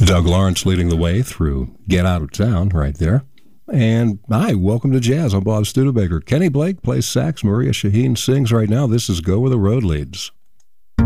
Doug Lawrence leading the way through Get Out of Town right there. And hi, welcome to Jazz. I'm Bob Studebaker. Kenny Blake plays sax. Maria Shaheen sings right now. This is Go Where the Road Leads.